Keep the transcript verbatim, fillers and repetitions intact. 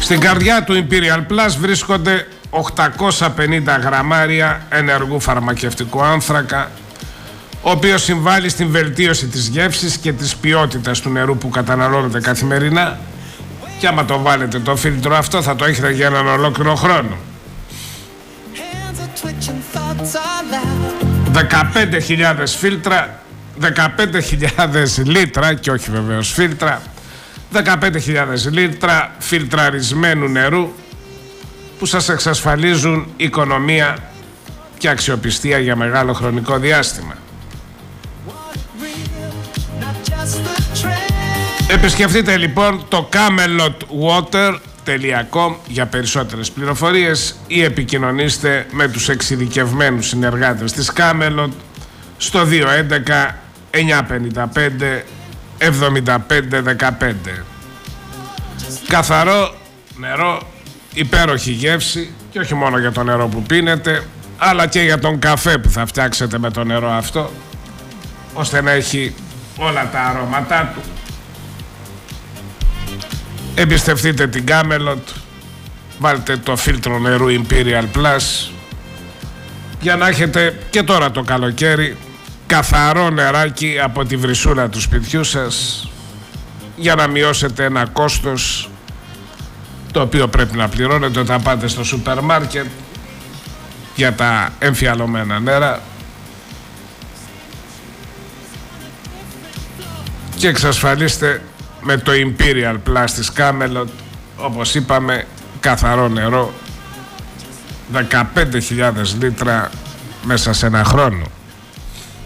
Στην καρδιά του Imperial Plus βρίσκονται οκτακόσια πενήντα γραμμάρια ενεργού φαρμακευτικού άνθρακα, ο οποίος συμβάλλει στην βελτίωση της γεύσης και της ποιότητας του νερού που καταναλώνετε καθημερινά, και άμα το βάλετε το φίλτρο αυτό θα το έχετε για έναν ολόκληρο χρόνο. δεκαπέντε χιλιάδες φίλτρα, δεκαπέντε χιλιάδες λίτρα και όχι βεβαίως φίλτρα, δεκαπέντε χιλιάδες λίτρα φιλτραρισμένου νερού που σας εξασφαλίζουν οικονομία και αξιοπιστία για μεγάλο χρονικό διάστημα. Επισκεφτείτε λοιπόν το camelot water τελεία com για περισσότερες πληροφορίες ή επικοινωνήστε με τους εξειδικευμένους συνεργάτες της Camelot στο δύο έντεκα εννιακόσια πενήντα πέντε εβδομήντα πέντε δεκαπέντε. Καθαρό νερό, υπέροχη γεύση, και όχι μόνο για το νερό που πίνετε, αλλά και για τον καφέ που θα φτιάξετε με το νερό αυτό, ώστε να έχει όλα τα αρώματά του. Εμπιστευτείτε την Camelot, βάλτε το φίλτρο νερού Imperial Plus για να έχετε και τώρα το καλοκαίρι καθαρό νεράκι από τη βρυσούρα του σπιτιού σας, για να μειώσετε ένα κόστος το οποίο πρέπει να πληρώνετε όταν πάτε στο σούπερ μάρκετ για τα εμφιαλωμένα νερά, και εξασφαλίστε με το Imperial Plus της Camelot, όπως είπαμε, καθαρό νερό, δεκαπέντε χιλιάδες λίτρα μέσα σε ένα χρόνο.